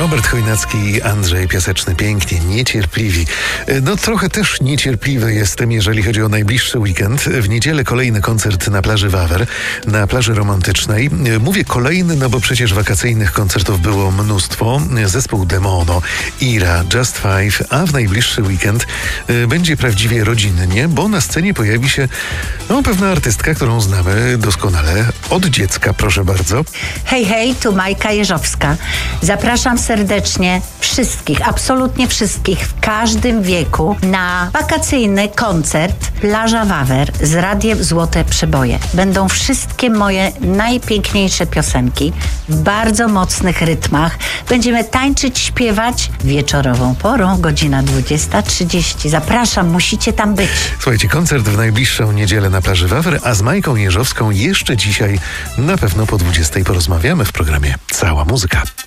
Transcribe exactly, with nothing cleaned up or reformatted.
Robert Chojnacki i Andrzej Piaseczny. Pięknie, niecierpliwi. No trochę też niecierpliwy jestem, jeżeli chodzi o najbliższy weekend. W niedzielę kolejny koncert na plaży Wawer, na plaży romantycznej. Mówię kolejny, no bo przecież wakacyjnych koncertów było mnóstwo. Zespół Demono, Ira, Just Five, a w najbliższy weekend będzie prawdziwie rodzinnie, bo na scenie pojawi się no, pewna artystka, którą znamy doskonale od dziecka, proszę bardzo. Hej, hej, tu Majka Jeżowska. Zapraszam serdecznie wszystkich, absolutnie wszystkich, w każdym wieku na wakacyjny koncert Plaża Wawer z Radiem Złote Przeboje. Będą wszystkie moje najpiękniejsze piosenki w bardzo mocnych rytmach. Będziemy tańczyć, śpiewać wieczorową porą, godzina dwudziesta trzydzieści. Zapraszam, musicie tam być. Słuchajcie, koncert w najbliższą niedzielę na plaży Wawer, a z Majką Jeżowską jeszcze dzisiaj na pewno po dwudziestej porozmawiamy w programie Cała Muzyka.